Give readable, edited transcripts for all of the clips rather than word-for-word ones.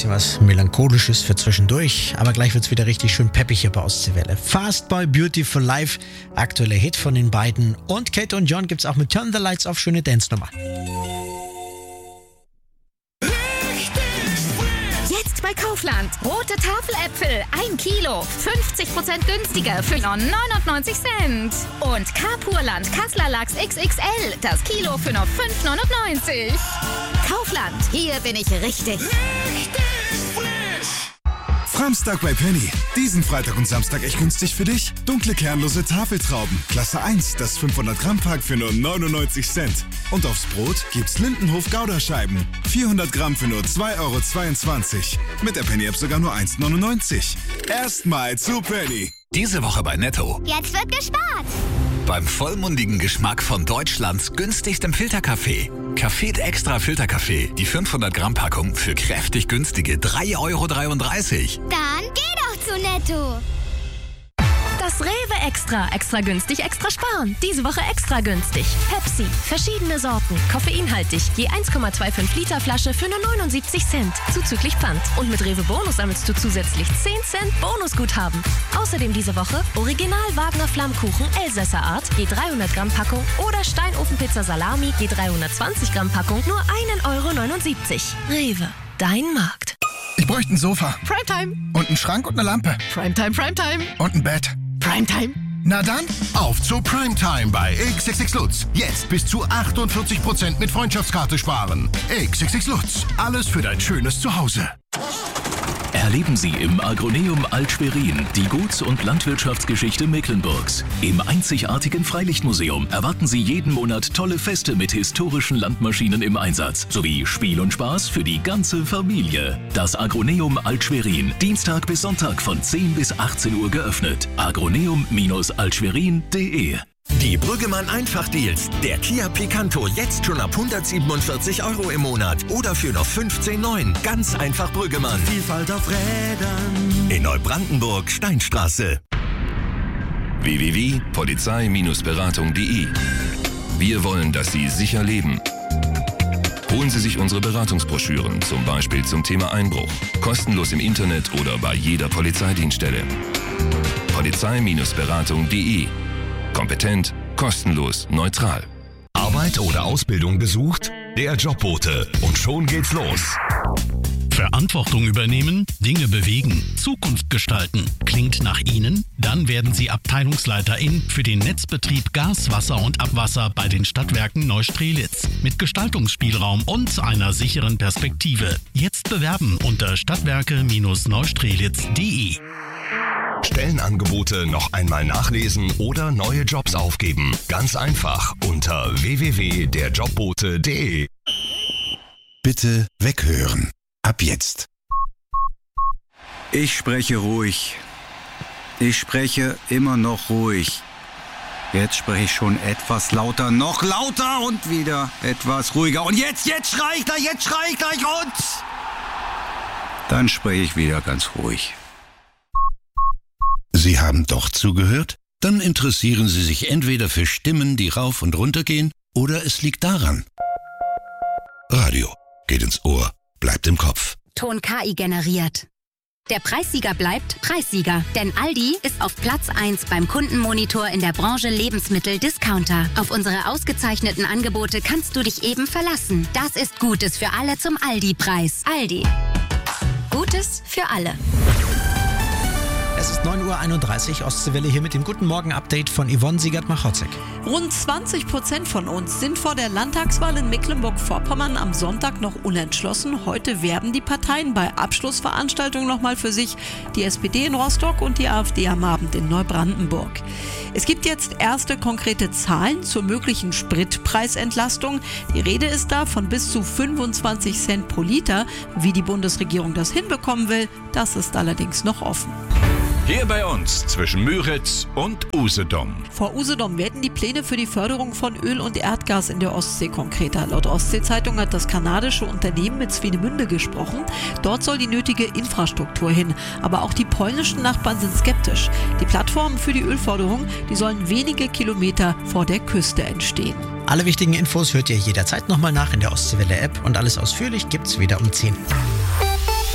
bisschen was Melancholisches für zwischendurch. Aber gleich wird's wieder richtig schön peppig hier bei Ostseewelle. Fast Boy, Beautiful Life, aktueller Hit von den beiden. Und Kate und John gibt's auch mit Turn the Lights Off, schöne Dance-Nummer. Jetzt bei Kaufland. Rote Tafeläpfel, 1 Kilo, 50% günstiger für nur 99 Cent. Und Carpurland Kassler Lachs XXL, das Kilo für nur 5,99. Kaufland, hier bin ich richtig. Framstag bei Penny. Diesen Freitag und Samstag echt günstig für dich. Dunkle kernlose Tafeltrauben. Klasse 1, das 500 Gramm Pack für nur 99 Cent. Und aufs Brot gibt's Lindenhof Gouda-Scheiben. 400 Gramm für nur 2,22 €. Mit der Penny-App sogar nur 1,99 €. Erstmal zu Penny. Diese Woche bei Netto. Jetzt wird gespart. Beim vollmundigen Geschmack von Deutschlands günstigstem Filterkaffee. Café Extra Filterkaffee. Die 500 Gramm Packung für kräftig günstige 3,33 €. Dann geh doch zu Netto. Das Rewe Extra. Extra günstig, extra sparen. Diese Woche extra günstig. Pepsi. Verschiedene Sorten. Koffeinhaltig. Je 1,25 Liter Flasche für nur 79 Cent. Zuzüglich Pfand. Und mit Rewe Bonus sammelst du zusätzlich 10 Cent Bonusguthaben. Außerdem diese Woche Original Wagner Flammkuchen Elsässer Art. Je 300 Gramm Packung. Oder Steinofenpizza Salami. Je 320 Gramm Packung. Nur 1,79 €. Rewe. Dein Markt. Ich bräuchte ein Sofa. Primetime. Und einen Schrank und eine Lampe. Primetime, Primetime. Und ein Bett. Primetime. Na dann, auf zu Primetime bei XXX Lutz. Jetzt bis zu 48% mit Freundschaftskarte sparen. XXX Lutz. Alles für dein schönes Zuhause. Erleben Sie im Agroneum Alt-Schwerin die Guts- und Landwirtschaftsgeschichte Mecklenburgs. Im einzigartigen Freilichtmuseum erwarten Sie jeden Monat tolle Feste mit historischen Landmaschinen im Einsatz, sowie Spiel und Spaß für die ganze Familie. Das Agroneum Alt-Schwerin, Dienstag bis Sonntag von 10 bis 18 Uhr geöffnet. agroneum-altschwerin.de. Die Brüggemann Einfach-Deals. Der Kia Picanto jetzt schon ab 147 € im Monat oder für noch 15,9 €. Ganz einfach Brüggemann. Vielfalt auf Rädern. In Neubrandenburg, Steinstraße. www.polizei-beratung.de. Wir wollen, dass Sie sicher leben. Holen Sie sich unsere Beratungsbroschüren, zum Beispiel zum Thema Einbruch. Kostenlos im Internet oder bei jeder Polizeidienststelle. Polizei-beratung.de. Kompetent, kostenlos, neutral. Arbeit oder Ausbildung gesucht? Der Jobbote. Und schon geht's los. Verantwortung übernehmen, Dinge bewegen, Zukunft gestalten. Klingt nach Ihnen? Dann werden Sie Abteilungsleiterin für den Netzbetrieb Gas, Wasser und Abwasser bei den Stadtwerken Neustrelitz. Mit Gestaltungsspielraum und einer sicheren Perspektive. Jetzt bewerben unter stadtwerke-neustrelitz.de. Stellenangebote noch einmal nachlesen oder neue Jobs aufgeben. Ganz einfach unter www.derjobbote.de. Bitte weghören. Ab jetzt. Ich spreche ruhig. Ich spreche immer noch ruhig. Jetzt spreche ich schon etwas lauter, noch lauter und wieder etwas ruhiger. Und jetzt schrei ich gleich, und... Dann spreche ich wieder ganz ruhig. Sie haben doch zugehört? Dann interessieren Sie sich entweder für Stimmen, die rauf und runter gehen, oder es liegt daran. Radio geht ins Ohr, bleibt im Kopf. Ton KI generiert. Der Preissieger bleibt Preissieger, denn Aldi ist auf Platz 1 beim Kundenmonitor in der Branche Lebensmittel-Discounter. Auf unsere ausgezeichneten Angebote kannst du dich eben verlassen. Das ist Gutes für alle zum Aldi-Preis. Aldi. Gutes für alle. Es ist 9:31 Uhr, Ostseewelle hier mit dem Guten Morgen-Update von Yvonne Siegert-Machotzek. Rund 20% von uns sind vor der Landtagswahl in Mecklenburg-Vorpommern am Sonntag noch unentschlossen. Heute werben die Parteien bei Abschlussveranstaltungen nochmal für sich. Die SPD in Rostock und die AfD am Abend in Neubrandenburg. Es gibt jetzt erste konkrete Zahlen zur möglichen Spritpreisentlastung. Die Rede ist da von bis zu 25 Cent pro Liter. Wie die Bundesregierung das hinbekommen will, das ist allerdings noch offen. Hier bei uns zwischen Müritz und Usedom. Vor Usedom werden die Pläne für die Förderung von Öl und Erdgas in der Ostsee konkreter. Laut Ostsee-Zeitung hat das kanadische Unternehmen mit Swinemünde gesprochen. Dort soll die nötige Infrastruktur hin. Aber auch die polnischen Nachbarn sind skeptisch. Die Plattformen für die Ölförderung, die sollen wenige Kilometer vor der Küste entstehen. Alle wichtigen Infos hört ihr jederzeit nochmal nach in der Ostseewelle-App und alles ausführlich gibt's wieder um 10.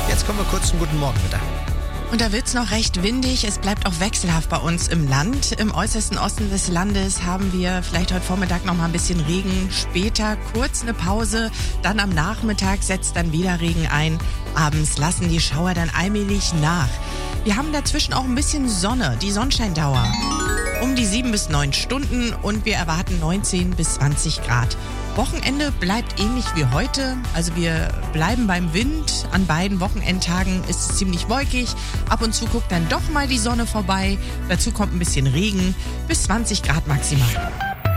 Jetzt kommen wir kurz zum guten Morgen wieder. Und da wird's noch recht windig. Es bleibt auch wechselhaft bei uns im Land. Im äußersten Osten des Landes haben wir vielleicht heute Vormittag noch mal ein bisschen Regen. Später kurz eine Pause. Dann am Nachmittag setzt dann wieder Regen ein. Abends lassen die Schauer dann allmählich nach. Wir haben dazwischen auch ein bisschen Sonne, die Sonnenscheindauer. Um die 7 bis 9 Stunden und wir erwarten 19 bis 20 Grad. Wochenende bleibt ähnlich wie heute, also wir bleiben beim Wind. An beiden Wochenendtagen ist es ziemlich wolkig. Ab und zu guckt dann doch mal die Sonne vorbei. Dazu kommt ein bisschen Regen, bis 20 Grad maximal.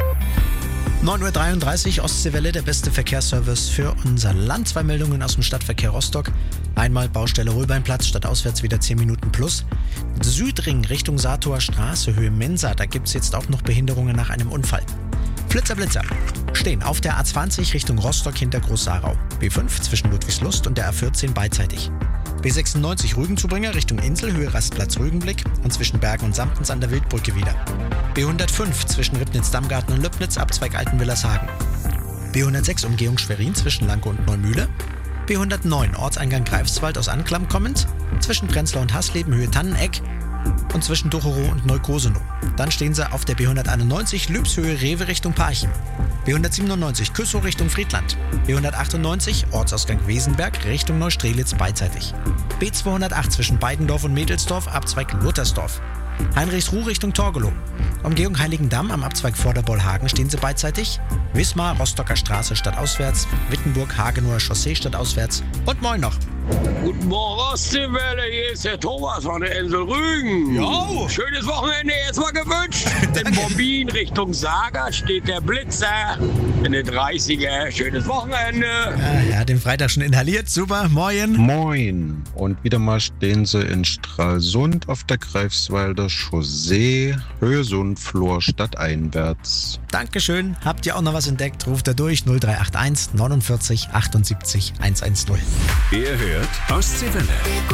9.33 Uhr, Ostseewelle, der beste Verkehrsservice für unser Land. 2 Meldungen aus dem Stadtverkehr Rostock. Einmal Baustelle Holbeinplatz, stadtauswärts wieder 10 Minuten plus. Südring Richtung Saatower Straße, Höhe Mensa, da gibt es jetzt auch noch Behinderungen nach einem Unfall. Blitzer stehen auf der A20 Richtung Rostock hinter Groß-Sarau. B5 zwischen Ludwigslust und der A14 beidseitig. B96 Rügenzubringer Richtung Insel, Höhe Rastplatz Rügenblick und zwischen Bergen und Samtens an der Wildbrücke wieder. B105 zwischen Ribnitz-Dammgarten und Lübnitz, Abzweig Altenwillershagen. B106 Umgehung Schwerin zwischen Lanke und Neumühle. B109 Ortseingang Greifswald aus Anklam kommend, zwischen Prenzlau und Hasleben, Höhe Tanneneck und zwischen Ducherow und Neukosenow. Dann stehen sie auf der B191 Lübshöhe Rewe Richtung Parchim. B197 Küssow Richtung Friedland. B198 Ortsausgang Wesenberg Richtung Neustrelitz beidseitig. B208 zwischen Beidendorf und Mädelsdorf, Abzweig Luttersdorf. Heinrichsruh Richtung Torgelow. Umgehung Heiligendamm am Abzweig Vorderbollhagen stehen sie beidseitig. Wismar, Rostocker Straße stadtauswärts. Wittenburg, Hagenower Chaussee stadtauswärts. Und moin noch. Guten Morgen, Ostseewelle. Hier ist der Thomas von der Insel Rügen. Jo. Schönes Wochenende jetzt mal gewünscht. In Bombin Richtung Saga steht der Blitzer in den 30er. Schönes Wochenende. Ja, den Freitag schon inhaliert. Super. Moin. Moin. Und wieder mal stehen sie in Stralsund auf der Greifswalder Chaussee. Höhe Sundflor stadteinwärts. Dankeschön. Habt ihr auch noch was entdeckt? Ruft da durch 0381 49 78 110. Ihr hört Ostseewelle.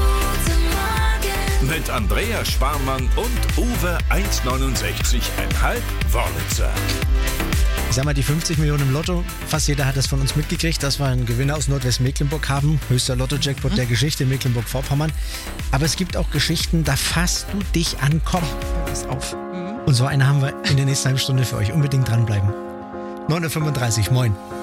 Mit Andreas Sparmann und Uwe 1,69,5 Wörlitzer. Ich sag mal, die 50 Millionen im Lotto, fast jeder hat das von uns mitgekriegt, dass wir einen Gewinner aus Nordwestmecklenburg haben. Höchster Lotto-Jackpot der Geschichte in Mecklenburg-Vorpommern. Aber es gibt auch Geschichten, da fasst du dich an Kopf. Pass auf. Und so eine haben wir in der nächsten halben Stunde für euch. Unbedingt dranbleiben. 9.35 Uhr, moin.